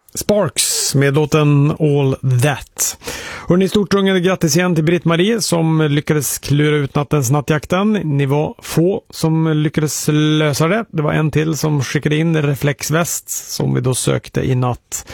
Sparks med låten All That. Hörrni, stort grattis igen till Britt-Marie som lyckades klura ut nattens nattjakten. Ni var få som lyckades lösa det. Det var en till som skickade in reflexväst som vi då sökte i natt.